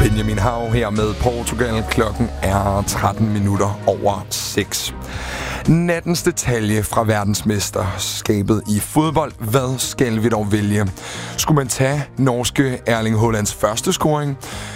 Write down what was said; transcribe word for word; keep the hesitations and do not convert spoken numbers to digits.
Benjamin Hav her med Portugal. Klokken er tretten minutter over seks. Nattens detalje fra verdensmesterskabet i fodbold. Hvad skal vi dog vælge? Skulle man tage norske Erling Haalands første scoring?